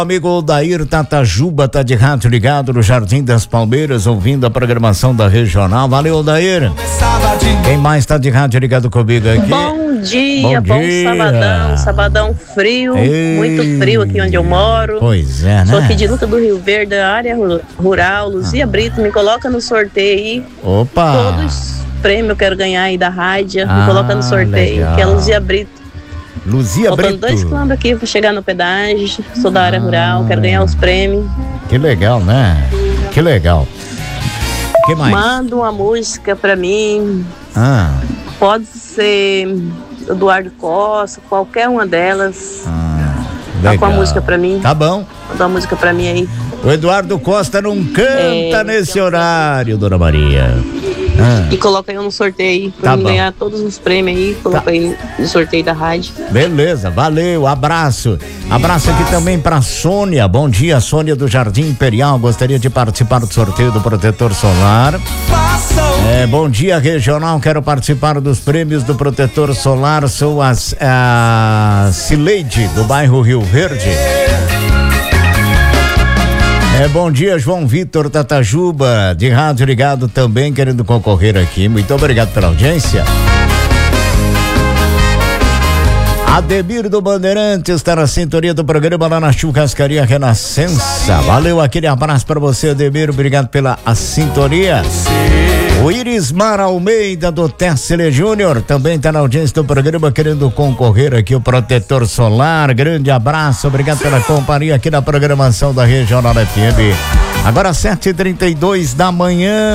Amigo Odair Tatajuba tá de rádio ligado no Jardim das Palmeiras, ouvindo a programação da Regional. Valeu, Odair. Quem mais tá de rádio ligado comigo aqui? Bom dia. Sabadão frio, muito frio aqui onde eu moro. Pois é, né? Sou aqui de Luta do Rio Verde, área rural, Luzia Brito, me coloca no sorteio aí. Opa! Todos os prêmios eu quero ganhar aí da rádio, me coloca no sorteio, legal. Que é Luzia Brito. Luzia Brito. Faltando 2 quilômetros aqui pra chegar no pedágio, sou da área rural, quero ganhar os prêmios. Que legal, né? Que legal. Que mais? Manda uma música pra mim. Pode ser Eduardo Costa, qualquer uma delas. Tá com a música pra mim. Tá bom. Manda uma música pra mim aí. O Eduardo Costa não canta nesse horário, Dona Maria. E coloca eu no sorteio pra mim ganhar todos os prêmios aí. Coloca aí no sorteio da rádio. Beleza, valeu, abraço. Abraço aqui também pra Sônia. Bom dia, Sônia do Jardim Imperial. Gostaria de participar do sorteio do protetor solar. Bom dia, Regional. Quero participar dos prêmios do protetor solar. Sou a Cileide, do bairro Rio Verde. Bom dia, João Vitor Tatajuba, de rádio ligado também, querendo concorrer aqui. Muito obrigado pela audiência. Ademir do Bandeirantes está na sintonia do programa lá na Churrascaria Renascença. Valeu, aquele abraço para você, Ademir. Obrigado pela sintonia. O Irismar Almeida do Tessile Júnior também está na audiência do programa, querendo concorrer aqui o protetor solar. Grande abraço, obrigado pela companhia aqui na programação da Regional FM. Agora 7h32 da manhã.